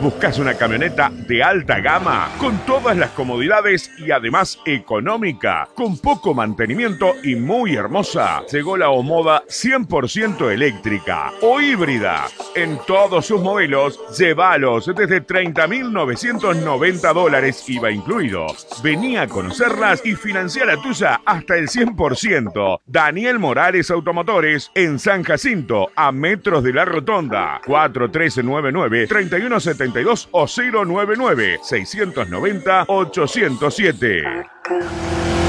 ¿Buscas una camioneta de alta gama con todas las comodidades y además económica, con poco mantenimiento y muy hermosa? Llegó la Omoda 100% eléctrica o híbrida. En todos sus modelos, llévalos desde $30.990 IVA incluido. Vení a conocerlas y financiar la tuya hasta el 100%. Daniel Morales Automotores en San Jacinto, a metros de la Rotonda. 4399-3172 o 099-690-807.